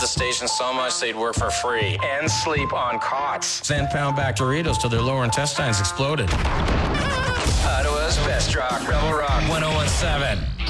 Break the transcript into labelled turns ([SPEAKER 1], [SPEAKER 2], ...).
[SPEAKER 1] the station so much they'd work for free and sleep on cots.
[SPEAKER 2] Then pound back Doritos till their lower intestines exploded.
[SPEAKER 1] Ottawa's best rock, Rebel Rock
[SPEAKER 2] 1017.